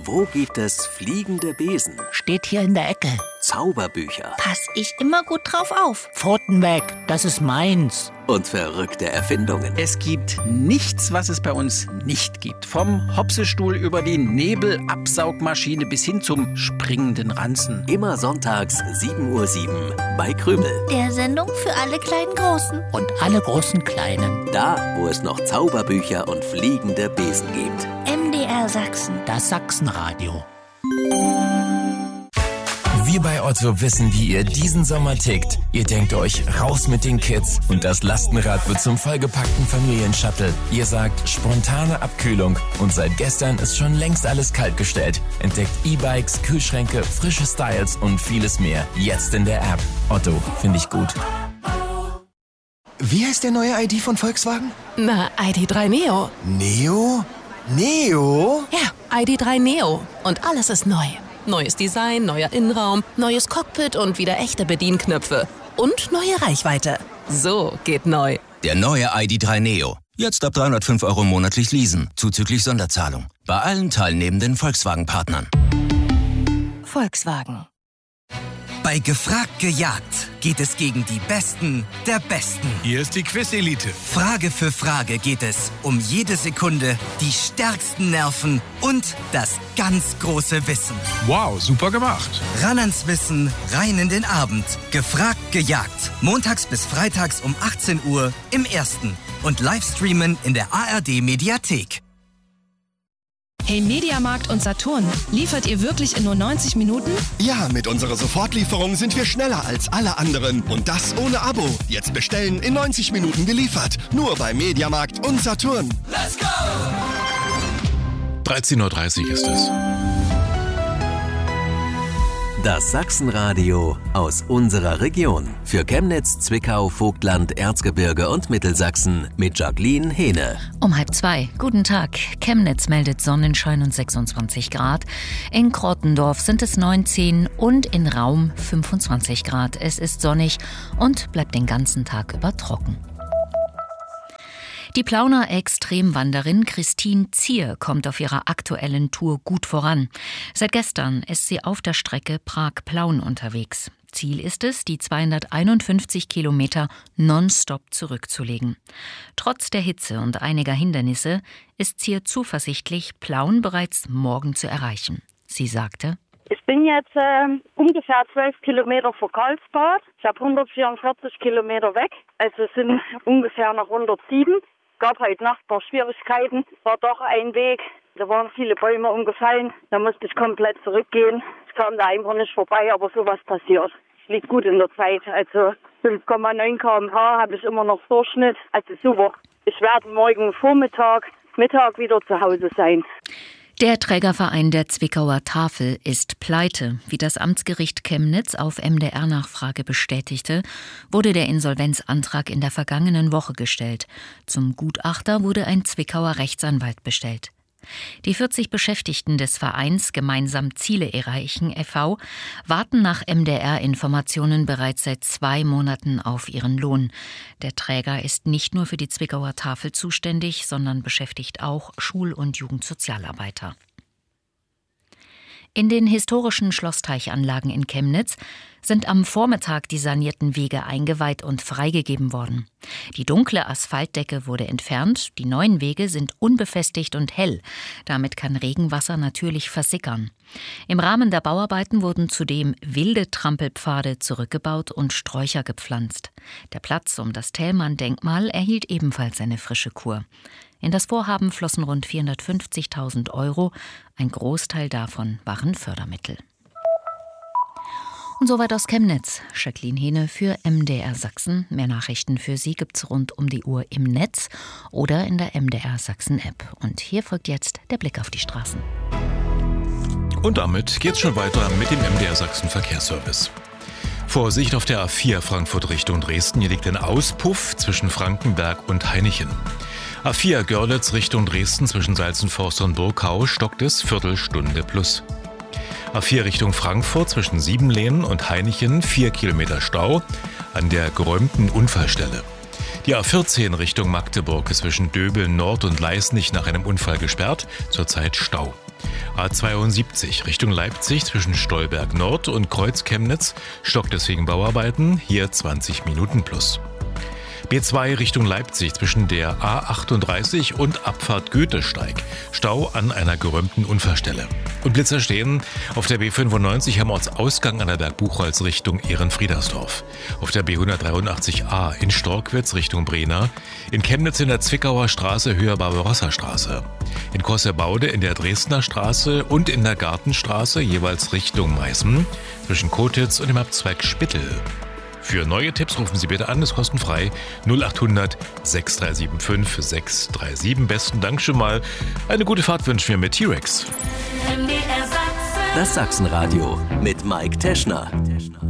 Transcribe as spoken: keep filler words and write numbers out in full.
Wo gibt es fliegende Besen? Steht hier in der Ecke. Zauberbücher. Pass ich immer gut drauf auf. Pfoten weg, das ist meins. Und verrückte Erfindungen. Es gibt nichts, was es bei uns nicht gibt. Vom Hopsestuhl über die Nebelabsaugmaschine bis hin zum springenden Ranzen. Immer sonntags sieben Uhr sieben bei Krümel. Der Sendung für alle kleinen Großen. Und alle großen Kleinen. Da, wo es noch Zauberbücher und fliegende Besen gibt. M D R Sachsen. Das Sachsenradio. Wir bei Otto wissen, wie ihr diesen Sommer tickt. Ihr denkt euch, raus mit den Kids und das Lastenrad wird zum vollgepackten Familienshuttle. Ihr sagt, spontane Abkühlung und seit gestern ist schon längst alles kaltgestellt. Entdeckt E-Bikes, Kühlschränke, frische Styles und vieles mehr. Jetzt in der App. Otto, finde ich gut. Wie heißt der neue I D von Volkswagen? Na, I D drei Neo. Neo? Neo? Ja, I D drei Neo. Und alles ist neu. Neues Design, neuer Innenraum, neues Cockpit und wieder echte Bedienknöpfe. Und neue Reichweite. So geht neu. Der neue I D drei Neo. Jetzt ab dreihundertfünf Euro monatlich leasen, zuzüglich Sonderzahlung. Bei allen teilnehmenden Volkswagen-Partnern. Volkswagen. Bei Gefragt gejagt geht es gegen die Besten der Besten. Hier ist die Quiz-Elite. Frage für Frage geht es um jede Sekunde, die stärksten Nerven und das ganz große Wissen. Wow, super gemacht. Ran ans Wissen, rein in den Abend. Gefragt gejagt. Montags bis freitags um achtzehn Uhr im Ersten. Und Livestreamen in der A R D-Mediathek. Hey Mediamarkt und Saturn, liefert ihr wirklich in nur neunzig Minuten? Ja, mit unserer Sofortlieferung sind wir schneller als alle anderen. Und das ohne Abo. Jetzt bestellen, in neunzig Minuten geliefert. Nur bei Mediamarkt und Saturn. Let's go! dreizehn Uhr dreißig ist es. Das Sachsenradio aus unserer Region. Für Chemnitz, Zwickau, Vogtland, Erzgebirge und Mittelsachsen mit Jacqueline Hehne. Um halb zwei. Guten Tag. Chemnitz meldet Sonnenschein und sechsundzwanzig Grad. In Krottendorf sind es neunzehn und in Raum fünfundzwanzig Grad. Es ist sonnig und bleibt den ganzen Tag über trocken. Die Plauner Extremwanderin Christine Zier kommt auf ihrer aktuellen Tour gut voran. Seit gestern ist sie auf der Strecke Prag-Plauen unterwegs. Ziel ist es, die zweihunderteinundfünfzig Kilometer nonstop zurückzulegen. Trotz der Hitze und einiger Hindernisse ist Zier zuversichtlich, Plauen bereits morgen zu erreichen. Sie sagte: Ich bin jetzt äh, ungefähr zwölf Kilometer vor Karlsbad. Ich habe hundertvierundvierzig Kilometer weg. Also es sind ungefähr noch hundertsieben. Gab heute Nacht ein paar Schwierigkeiten. War doch ein Weg. Da waren viele Bäume umgefallen. Da musste ich komplett zurückgehen. Ich kam da einfach nicht vorbei, aber sowas passiert. Ich liege gut in der Zeit. Also fünf Komma neun Kilometer pro Stunde habe ich immer noch Durchschnitt. Also super. Ich werde morgen Vormittag, Mittag wieder zu Hause sein. Der Trägerverein der Zwickauer Tafel ist pleite. Wie das Amtsgericht Chemnitz auf M D R-Nachfrage bestätigte, wurde der Insolvenzantrag in der vergangenen Woche gestellt. Zum Gutachter wurde ein Zwickauer Rechtsanwalt bestellt. Die vierzig Beschäftigten des Vereins Gemeinsam Ziele erreichen e V warten nach M D R-Informationen bereits seit zwei Monaten auf ihren Lohn. Der Träger ist nicht nur für die Zwickauer Tafel zuständig, sondern beschäftigt auch Schul- und Jugendsozialarbeiter. In den historischen Schlossteichanlagen in Chemnitz sind am Vormittag die sanierten Wege eingeweiht und freigegeben worden. Die dunkle Asphaltdecke wurde entfernt, die neuen Wege sind unbefestigt und hell. Damit kann Regenwasser natürlich versickern. Im Rahmen der Bauarbeiten wurden zudem wilde Trampelpfade zurückgebaut und Sträucher gepflanzt. Der Platz um das Thälmann-Denkmal erhielt ebenfalls eine frische Kur. In das Vorhaben flossen rund vierhundertfünfzigtausend Euro. Ein Großteil davon waren Fördermittel. Und soweit aus Chemnitz. Jacqueline Hehne für M D R Sachsen. Mehr Nachrichten für Sie gibt's rund um die Uhr im Netz oder in der M D R Sachsen App. Und hier folgt jetzt der Blick auf die Straßen. Und damit geht's schon weiter mit dem M D R Sachsen Verkehrsservice. Vorsicht auf der A vier Frankfurt Richtung Dresden. Hier liegt ein Auspuff zwischen Frankenberg und Hainichen. A vier Görlitz Richtung Dresden zwischen Salzenforst und Burgau stockt es Viertelstunde plus. A vier Richtung Frankfurt zwischen Siebenlehnen und Hainichen vier Kilometer Stau an der geräumten Unfallstelle. Die A vierzehn Richtung Magdeburg ist zwischen Döbeln Nord und Leisnig nach einem Unfall gesperrt, zurzeit Stau. A zweiundsiebzig Richtung Leipzig zwischen Stolberg Nord und Kreuz Chemnitz stockt deswegen Bauarbeiten, hier zwanzig Minuten plus. B zwei Richtung Leipzig zwischen der A achtunddreißig und Abfahrt Goethesteig. Stau an einer geräumten Unfallstelle. Und Blitzer stehen auf der B fünfundneunzig am Ortsausgang an der Berg-Buchholz Richtung Ehrenfriedersdorf. Auf der B hundertdreiundachtzig A in Storkwitz Richtung Brena. In Chemnitz in der Zwickauer Straße Höher Barbarossa-Straße. In Cossebaude in der Dresdner Straße und in der Gartenstraße jeweils Richtung Meißen zwischen Kotitz und dem Abzweig Spittel. Für neue Tipps rufen Sie bitte an, ist kostenfrei null acht hundert sechs drei sieben fünf sechs drei sieben. Besten Dank schon mal. Eine gute Fahrt wünschen wir mit T-Rex. Das Sachsenradio mit Mike Teschner.